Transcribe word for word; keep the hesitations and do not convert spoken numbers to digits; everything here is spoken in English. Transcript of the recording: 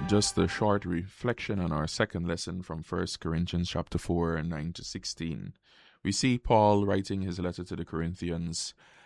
Just a short reflection on our second lesson from First Corinthians chapter four, nine to sixteen. We see Paul writing his letter to the Corinthians,